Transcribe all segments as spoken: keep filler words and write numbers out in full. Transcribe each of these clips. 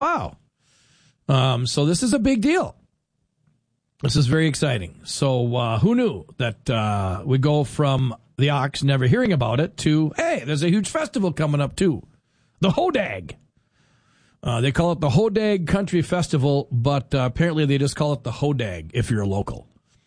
Wow. Um, so this is a big deal. This is very exciting. So uh, who knew that uh, we go from the Ox never hearing about it to, hey, there's a huge festival coming up too. The Hodag. Uh, they call it the Hodag Country Festival, but uh, apparently they just call it the Hodag if you're a local.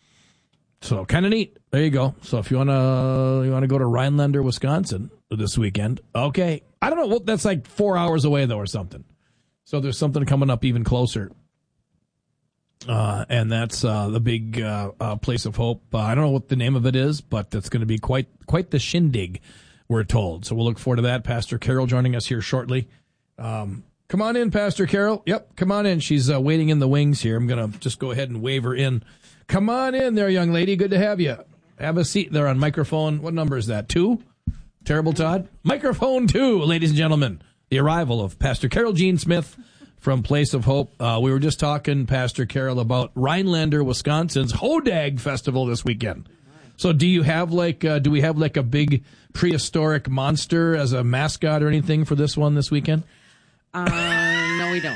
So kind of neat. There you go. So if you want to you want to go to Rhinelander, Wisconsin this weekend, okay. I don't know. Well, that's like four hours away, though, or something. So there's something coming up even closer. Uh, and that's uh, the big uh, uh, Place of Hope. Uh, I don't know what the name of it is, but it's going to be quite quite the shindig, we're told. So we'll look forward to that. Pastor Carol joining us here shortly. Um, come on in, Pastor Carol. Yep, come on in. She's uh, waiting in the wings here. I'm going to just go ahead and wave her in. Come on in there, young lady. Good to have you. Have a seat there on microphone. What number is that? Two? Terrible Todd? Microphone two, ladies and gentlemen. The arrival of Pastor Carol Jean Smith from Place of Hope. Uh, we were just talking, Pastor Carol, about Rhinelander, Wisconsin's Hodag Festival this weekend. So do you have like, uh, do we have like a big prehistoric monster as a mascot or anything for this one this weekend? Uh, no, we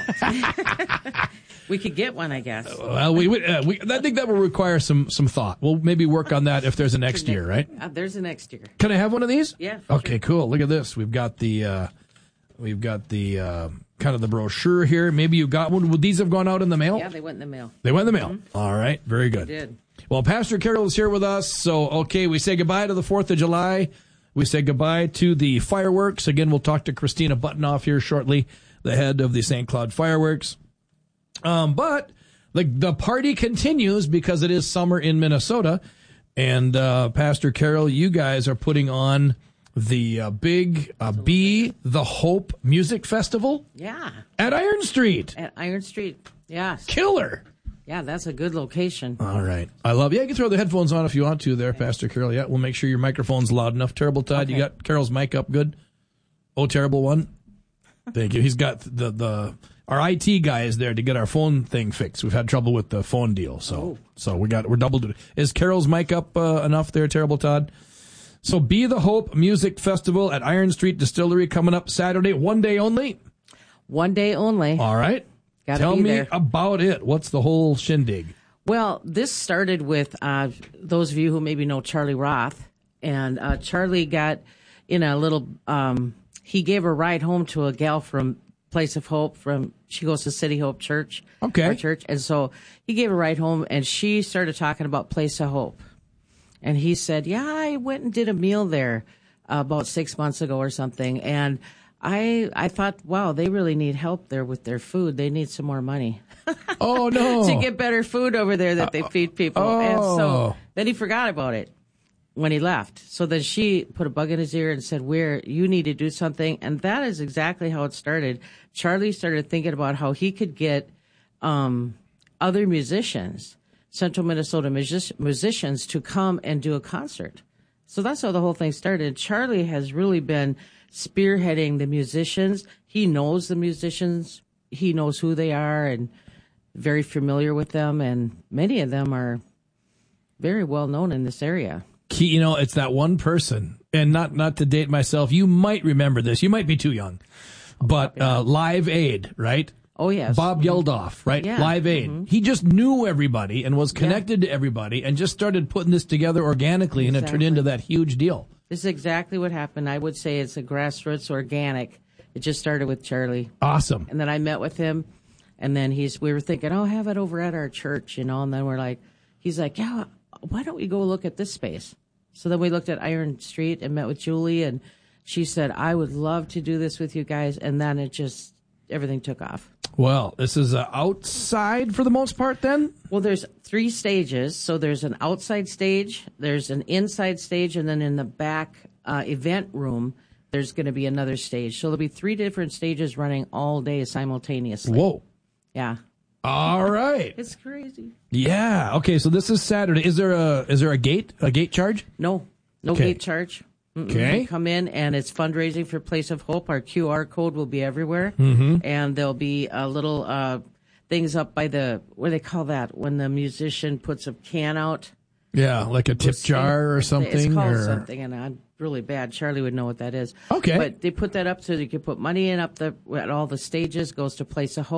don't. We could get one, I guess. Well, we, we, uh, we I think that will require some some thought. We'll maybe work on that if there's a next year, right? Uh, there's a next year. Can I have one of these? Yeah. Okay, sure. cool. Look at this. We've got the uh, we've got the uh, kind of the brochure here. Maybe you got one. Would these have gone out in the mail? Yeah, they went in the mail. They went in the mail. Mm-hmm. All right, very good. They did. Well, Pastor Carol is here with us. So, okay, we say goodbye to the fourth of July. We say goodbye to the fireworks. Again, we'll talk to Christina Buttenoff here shortly, the head of the Saint Cloud Fireworks. Um, but the, the party continues because it is summer in Minnesota. And, uh, Pastor Carol, you guys are putting on the uh, big uh, Be the Hope Music Festival. Yeah. At Iron Street. At Iron Street. Yes. Killer. Yeah, that's a good location. All right. I love you. Yeah, you can throw the headphones on if you want to there, okay. Pastor Carol. Yeah, we'll make sure your microphone's loud enough. Terrible Todd, okay. You got Carol's mic up good? Oh, terrible one. Thank you. He's got the, the our I T guy is there to get our phone thing fixed. We've had trouble with the phone deal, so oh. so we got we're double duty. Is Carol's mic up uh, enough there, Terrible Todd? So Be the Hope Music Festival at Iron Street Distillery coming up Saturday, one day only. One day only. All right. Gotta Tell me there. about it. What's the whole shindig? Well, this started with uh, those of you who maybe know Charlie Roth, and uh, Charlie got in a little. Um, he gave a ride home to a gal from Place of Hope. From she goes to City Hope Church. Okay. Our church, and so he gave a ride home, and she started talking about Place of Hope, and he said, "Yeah, I went and did a meal there uh, about six months ago or something," and. I I thought, wow, they really need help there with their food. They need some more money. Oh, no. To get better food over there that they feed people. Oh. And so then he forgot about it when he left. So then she put a bug in his ear and said, Where you need to do something. And that is exactly how it started. Charlie started thinking about how he could get um, other musicians, Central Minnesota music- musicians, to come and do a concert. So that's how the whole thing started. Charlie has really been spearheading the musicians. He knows the musicians. He knows who they are and very familiar with them. And many of them are very well known in this area. Key, you know, it's that one person, and not, not to date myself, you might remember this. You might be too young, but uh, Live Aid, right? Oh, yes. Bob Geldof, right? Yeah. Live Aid. Mm-hmm. He just knew everybody and was connected yeah. to everybody and just started putting this together organically, exactly. and it turned into that huge deal. This is exactly what happened. I would say it's a grassroots organic. It just started with Charlie. Awesome. And then I met with him, and then he's. we were thinking, oh, have it over at our church, you know, and then we're like, he's like, yeah, why don't we go look at this space? So then we looked at Iron Street and met with Julie, and she said, I would love to do this with you guys, and then it just, everything took off. Well, this is uh, outside for the most part then? Well, there's three stages. So there's an outside stage, there's an inside stage, and then in the back uh, event room, there's going to be another stage. So there'll be three different stages running all day simultaneously. Whoa. Yeah. All right. It's crazy. Yeah. Okay, so this is Saturday. Is there a is there a gate, a gate charge? No. No okay. gate charge. Mm-mm. Okay. You come in, and it's fundraising for Place of Hope. Our Q R code will be everywhere. Mm-hmm. And there'll be a little uh, things up by the, what do they call that? When the musician puts a can out. Yeah, like a tip jar or something. It's called or... something, and I really bad. Charlie would know what that is. Okay. But they put that up so you could put money in up the at all the stages, goes to place a host.